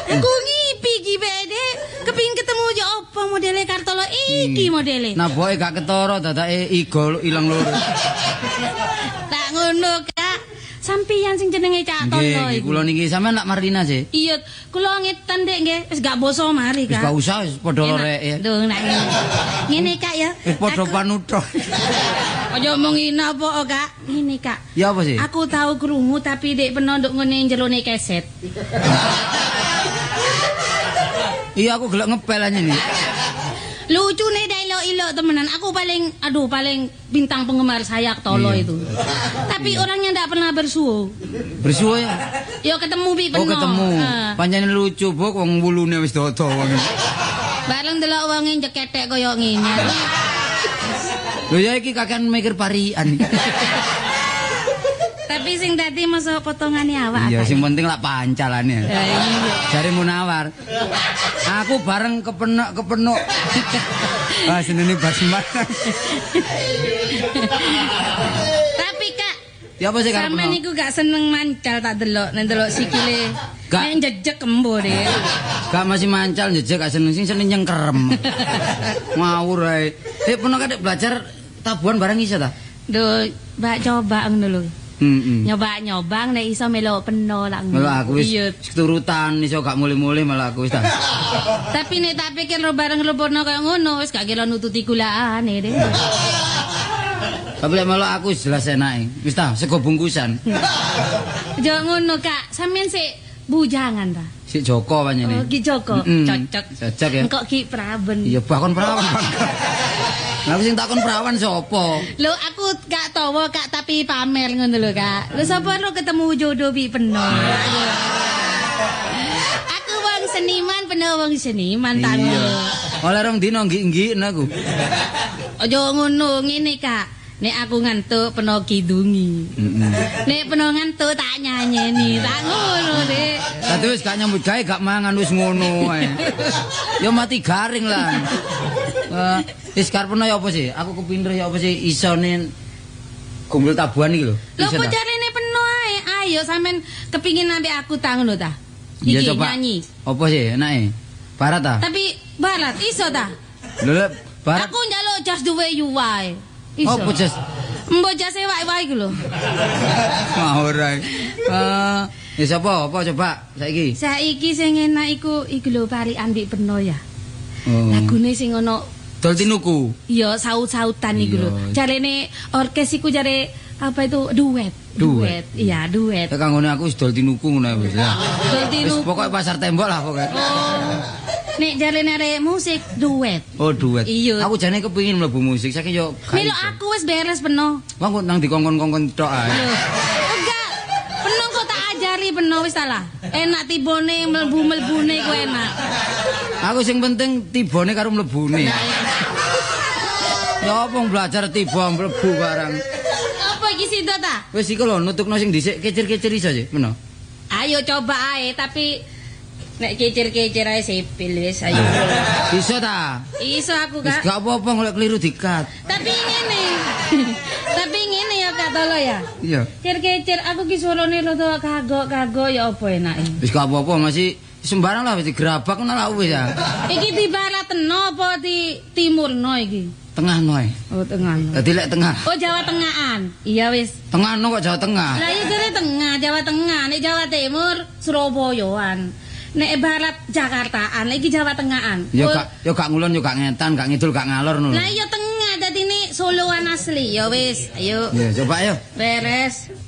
Aku ngipi iki bede. Kepengin ketemu yo apa modele Kartolo iki modele. Nah boy gak ketara dadake igo ilang loro. Tak ngono, Kak. Sampeyan sing jenenge Cak Tondo Nggih, iki. kula niki sampean nak Marlina sih. Iya, kula ngetan Dek nggih. Wis gak boso mari, Wis Kak. gak usah wis padha lorek ya. Duh, nak ngene. Ngene Kak ya. Wis padha panuthok. Aja omongin apa, Kak. Ngene, Kak. Ya apa sih? Aku tahu krungu tapi Dek penondok ngene jerone keset. Iya aku gelek ngepel aja nih. Lucu nih ilo temenan. Aku paling bintang penggemar Sayak Tolo Iya. itu. Tapi orangnya ndak pernah bersuo. Bersuwo ya. Yo ketemu Bi Oh peno. ketemu. Pancen lucu bok wong wulune wis dodo wong. Bareng delok wonge jeketek koyo ngene. Lho ya iki kakean mikir parian. Tapi sing dadi masa potongane awak. Iya Kak. sing penting lak pancalane. Ya, iya. Jare Munawar. Aku bareng kepenuk. Ah senene basman. Tapi Kak, Ya apa sih karep sampean niku gak seneng mancal tak delok, nek delok sikile. Gak. Nek jejeg embo deh. Gak masih mancal jejak gak seneng sing seneng nyengkerem. Ngawur ae. Pernah kadek belajar tabuhan barang iso ta? Duh, mbak coba ngono lho. Heeh. Nyoba-nyobang nek iso melok peno lak ngono. Malah aku wis Iya. turutan iso gak mulai-mulai malah aku wis ta. Tapi nek tak pikir lo bareng leporno kaya ngono wis gak kira nututi gulaane deh. Tapi lek malah aku wis jelas enake. Wis ta sego bungkusan. Aja ngono Kak, sampean sik bujangan ta. Si Joko Oh, panjenengan. Ki Joko, cocok. Cocok ya. Engkok Ki Praben. Iya bahkan perawan. Lah aku sing takon perawan sapa? Lho aku gak tawa Kak tapi pamer ngono lho Kak. Lho sapa lo ketemu jodoh Bi peno. Aku wong seniman peno wong seniman tak Iya. ngono. Oleh rong dino nggih-nggih aku. Aja ngono ngene Kak. Nek aku ngantuk peno kidungi. Nek peno ngantuk tak nyanyeni, tak ngono Dek. Dadi wis gak nyambut gawe gak mangan wis ngono ae. Ya mati garing lah. Wis karepno ya apa sih? Aku kepinter ya apa sih isone kumpul tabuhan iki lho. Lho Iso kok ta? jarene peno ae. Ayo sampean kepingin ambek aku ta ngono ta? Iya Iki coba. nyanyi. Apa sih enake? Barat ta? Tapi barat iso ta? Lho lek barat. Aku njaluk just the way you are. Iso. Apa jas? Mbok jase wae-wae iku lho. Ngawur ae. Ya sapa? Apa coba saiki? Saiki sing enak iku lho parikan Mbik Peno ya. Oh. Lagune sing ono Dol tinuku. iya saut-sautan iku lho. Iya. Jarene orkes iku jare apa itu duet. Duet. Iya, duet. Ya kanggone aku wis dol tinuku ngono ae wis. Dol Wis tinuku. pokoke pasar tembok lah pokoke. Oh. Nek jarene arek musik duet. Oh duet. Iya. Aku jane kepengin mlebu musik saiki yo gak Milo iso. aku wis beres Peno. Wong kok nang dikongkon-kongkon tok ae. Loh, enggak. Peno kok tak ajari Peno wis salah. Enak tibone mlebu-mlebune ku enak. Aku sing penting tibone karo mlebune. Ya apa belajar tiba mlebu barang. Apa iki sida ta? Wis iku lho nutukno sing dhisik kecir-kecir iso sih, meno. Ayo coba ae tapi nek kecir-kecir ae sipil wis ayo. Bisa ta? Iso aku Wis Kak. gak apa-apa golek keliru dikat. Tapi ngene. Tapi ngene ya Kak Tolo ya. Iya. Kecir-kecir aku ki suarane rada kagok-kagok ya apa enake. Wis gak apa-apa masih sembarang lah wis digerabak ngono lah wis ya. Iki di baratno apa di timurno iki? Tengah noe. Oh tengah. Dadi lek tengah. Oh Jawa Tengahan. Iya wis. Tengah no kok Jawa Tengah. Lah iya dari tengah Jawa Tengah, nek Jawa Timur Surabayaan. Nek barat Jakartaan, iki Jawa Tengahan. Yo Oh, gak ngulon yo gak ngetan, gak ngidul gak ngalor ngono. lah iya tengah dadi nek Soloan asli ya wis. Ayo Ya coba ayo. beres.